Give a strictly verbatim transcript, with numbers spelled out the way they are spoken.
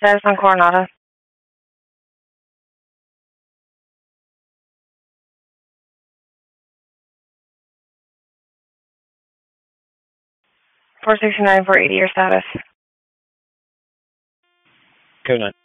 Status on Coronado. four sixty-nine, four eighty, your status. Code nine.